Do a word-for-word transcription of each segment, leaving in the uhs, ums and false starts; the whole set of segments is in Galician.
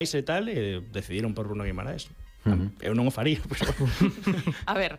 e tal, e decidiron por Bruno Guimaraes. Uh-huh. Eu non o faría, pues. A ver,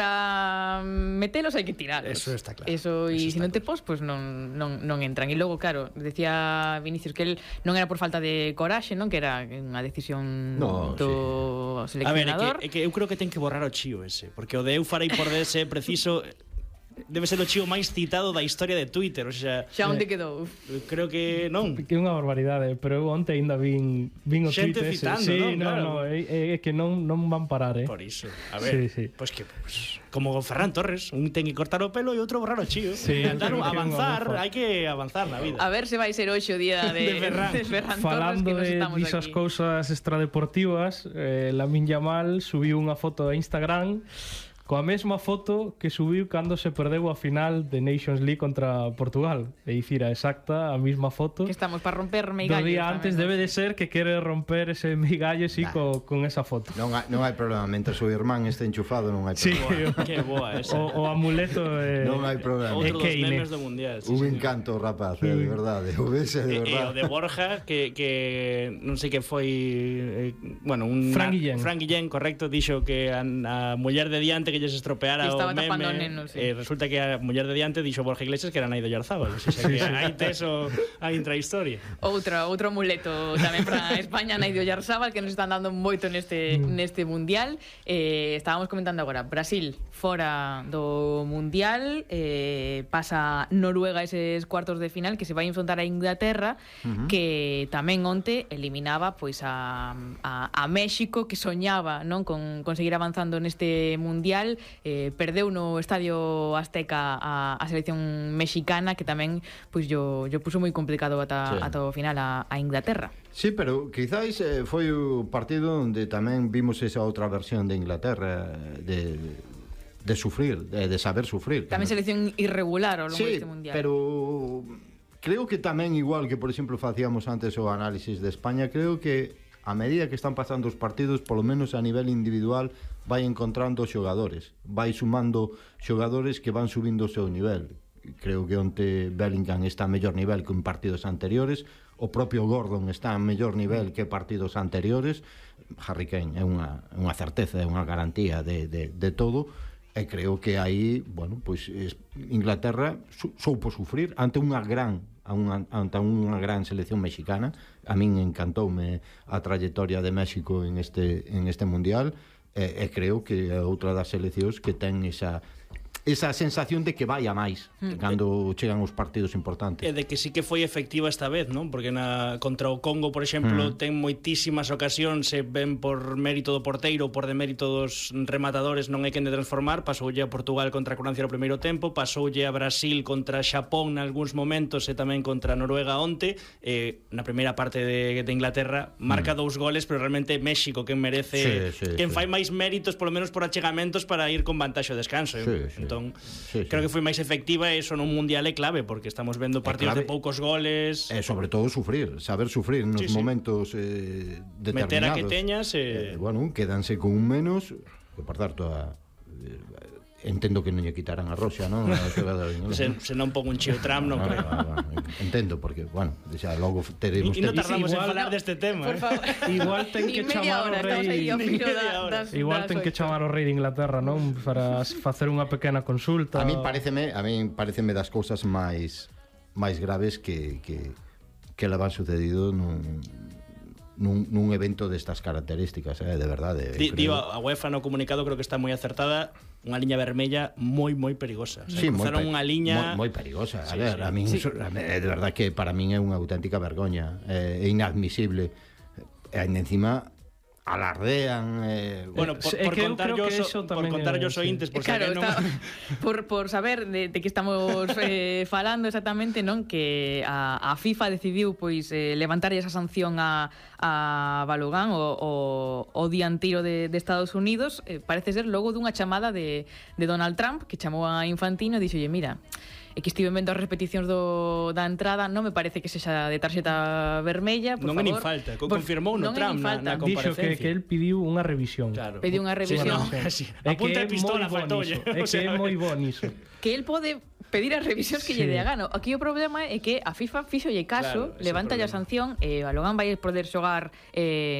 para metelos hai que tiralos. Eso está claro. Eso, e se non te pos, pues non, non, non entran. E logo, claro, decía Vinicius que el non era por falta de coraxe, non? Que era unha decisión no, do sí. seleccionador. A ver, é que, é que eu creo que ten que borrar o chío ese, porque o de eu farei por dese preciso... Debe ser o chío máis citado da historia de Twitter, o sea... Xa onde quedou? Creo que non. Que é unha barbaridade, pero eu onte ainda vin, vin o xente tweet citando, ese. Sí, non? no, Claro. no, é, é que non, non van parar, eh. Por iso, a ver, sí, sí. Pues que pues, como Ferran Torres, un ten que cortar o pelo e outro borrar o chío. Sí, Andar, avanzar, hai que avanzar na vida. A ver se vai ser hoxe o día de, de Ferran, de Ferran Falando Torres, que nos estamos de esas aquí. cousas extradeportivas, eh, Lamine Yamal subiu unha foto a Instagram coa mesma foto que subiu cando se perdeu a final de Nations League contra Portugal. É dicir, a exacta, a mesma foto. Que estamos para romper Do meigallos. día antes tamén, debe ¿no? de ser que quere romper ese meigallo así Nah. co, con esa foto. Non hai, non hai problema, mentre o irmán este enchufado non hai Sí. problema. Que boa esa. O, o amuleto eh, Non hai problema. Outro dos Kane. memes do mundial. Sí, Un sí. encanto, rapaz, eh, de verdade. O ese de E, e o verdade. de Borja que, que non sei que foi eh, bueno, un Fran Guillén. Fran Guillén, correcto, dixo que a, a muller de diante que lles estropeara Que o estaba tapando meme, o neno, sí. eh, resulta que a muller de diante dixo Borja Iglesias que era nai do Yarzábal, o sea, que hai teso a intrahistoria. Outra, outro amuleto tamén para España, Naidio Yarzábal, que nos están dando moito neste, neste mundial. Eh, estábamos comentando agora, Brasil fora do mundial, eh, pasa Noruega eses cuartos de final, que se vai enfrontar a Inglaterra, uh-huh. que tamén onte eliminaba pois a, a, a México, que soñaba non con conseguir avanzando neste mundial. Eh, perdeu no Estadio Azteca a, a selección mexicana, que tamén pois yo, yo puso moi complicado ata, sí. ata o final a, a Inglaterra. Sí, pero quizáis eh, foi o partido onde tamén vimos esa outra versión de Inglaterra de, de sufrir, de, de saber sufrir. Tamén selección irregular ao longo sí, deste mundial. pero creo que tamén igual que, por exemplo, facíamos antes o análisis de España, creo que a medida que están pasando os partidos, polo menos a nivel individual, vai encontrando xogadores, vai sumando xogadores que van subindo o seu nivel. Creo que onte Bellingham está a mellor nivel que en partidos anteriores, o propio Gordon está a mellor nivel que partidos anteriores. Harry Kane é unha, unha certeza, é unha garantía de, de, de todo, e creo que aí, bueno, pois Inglaterra su, soupo sufrir ante unha gran a unha, ante unha gran selección mexicana. A min encantoume a trayectoria de México en este, en este mundial, e, e creo que é outra das seleccións que ten esa esa sensación de que vai a máis mm. cando chegan os partidos importantes. E de que sí que foi efectiva esta vez, non? Porque na contra o Congo, por exemplo, mm. ten moitísimas ocasións, se ven por mérito do porteiro ou por demérito dos rematadores, non hai quen de transformar. Pasoulle a Portugal contra Croacia no primeiro tempo, pasoulle a Brasil contra Xapón nalgúns momentos e tamén contra Noruega onte. Eh, na primeira parte de, de Inglaterra marca mm. dous goles, pero realmente México quen merece, sí, sí, quen sí. fai máis méritos, polo menos por achegamentos, para ir con vantaxe ao descanso. Sí, sí. Entón, sí, sí. creo que foi máis efectiva, e eso nun mundial é clave, porque estamos vendo partidos de poucos goles. E sobre todo sufrir, saber sufrir nos sí, sí. momentos eh, determinados. Meter a que teñas e... eh, bueno, quedanse con un menos, que por certo a, eh, entendo que non lle quitaran a roxa, non? A se, se non pon un chío Trump, non creo. Ah, ah, entendo, porque, bueno, xa logo teremos... E non tardamos igual, en falar deste tema. Por favor. Igual ten que chamar o rei. Igual ten que chamar o rei de Inglaterra, non? Para facer unha pequena consulta. A mí pareceme, a mí pareceme das cousas máis máis graves que que que le van sucedido nun nun, nun evento destas características, eh, de verdade. Di, digo, a UEFA no comunicado creo que está moi acertada, unha liña vermella moi moi perigosa. Sí, moi, cruzaron unha liña moi, moi perigosa. Sí, a ver, sí. a min Sí. é de verdade que para min é unha auténtica vergoña, é inadmisible. E ainda encima alardean eh, Bueno, por, É por que eu contar creo yo que so, eso por tamén contar é, yo sí. sointes, por Claro, si non... está, por, por saber de, de que estamos eh, falando exactamente, non? Que a, a FIFA decidiu pois eh, levantar esa sanción a, a Balogun, o, o, o dianteiro de, de Estados Unidos, eh, parece ser logo dunha chamada de, de Donald Trump, que chamou a Infantino e dixolle, mira, é que estive vendo as repeticións do, da entrada, non me parece que sexa de tarxeta vermella, por non favor. é nin falta, co Por- confirmou no non é Trump nin na, falta. na Dixo que, comparecencia. que el pediu unha revisión. Claro. Pediu unha revisión. Sí, no, É a punta de pistola faltoulle. É que é moi bon iso. Que el pode pedir as revisións que Sí. lle dé a gano. Aquí o problema é que a FIFA fixolle caso, Claro, ese é o levanta a problema. sanción e Balogun vai poder xogar eh,